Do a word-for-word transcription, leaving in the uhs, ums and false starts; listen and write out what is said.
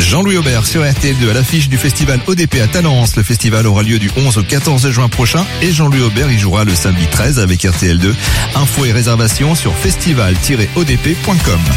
Jean-Louis Aubert sur R T L deux à l'affiche du festival O D P à Talence. Le festival aura lieu du onze au quatorze juin prochain et Jean-Louis Aubert y jouera le samedi treize avec R T L deux. Infos et réservations sur festival tiret o d p point com.